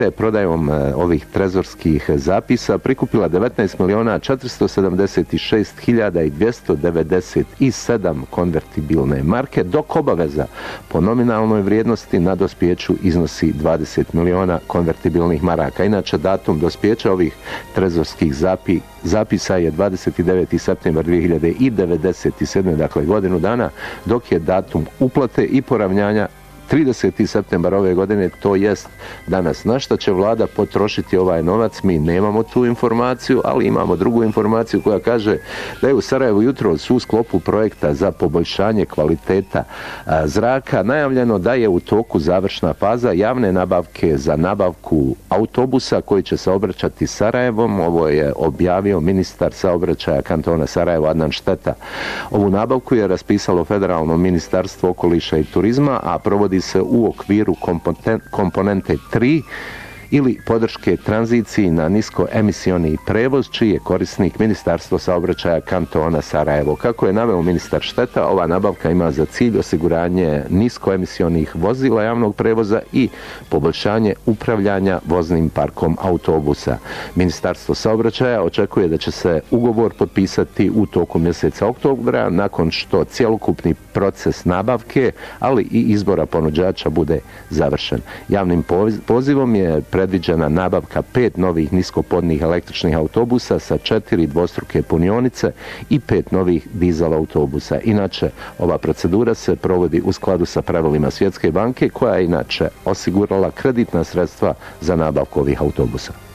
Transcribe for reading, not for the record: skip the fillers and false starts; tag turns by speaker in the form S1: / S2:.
S1: prodajom ovih trezorskih zapisa prikupila 19.476.297 konvertibilne marke, dok obaveza po nominalnoj vrijednosti na dospjeću iznosi 20 miliona konvertibilnih maraka. Inače, datum dospjeća ovih trezorskih zapisa je 29. septembar 2097. dakle godinu dana, dok je datum uplate i poravnjanja 30. septembar ove godine, to jest danas. Na šta će vlada potrošiti ovaj novac? Mi nemamo tu informaciju, ali imamo drugu informaciju koja kaže da je u Sarajevu jutros u sklopu projekta za poboljšanje kvaliteta zraka najavljeno da je u toku završna faza javne nabavke za nabavku autobusa koji će saobraćati Sarajevom. Ovo je objavio ministar saobraćaja kantona Sarajevo Adnan Šteta. Ovu nabavku je raspisalo Federalno ministarstvo okoliša i turizma, a provodi se u okviru komponente 3 ili podrške tranziciji na niskoemisioni prevoz, čiji je korisnik Ministarstvo saobraćaja kantona Sarajevo. Kako je naveo ministar Šteta, ova nabavka ima za cilj osiguranje niskoemisionih vozila javnog prevoza i poboljšanje upravljanja voznim parkom autobusa. Ministarstvo saobraćaja očekuje da će se ugovor potpisati u toku mjeseca oktobra, nakon što cjelokupni proces nabavke, ali i izbora ponuđača bude završen. Javnim pozivom je predviđena nabavka 5 novih niskopodnih električnih autobusa sa 4 dvostruke punionice i 5 novih dizel autobusa. Inače, ova procedura se provodi u skladu sa pravilima Svjetske banke, koja je inače osigurala kreditna sredstva za nabavku ovih autobusa.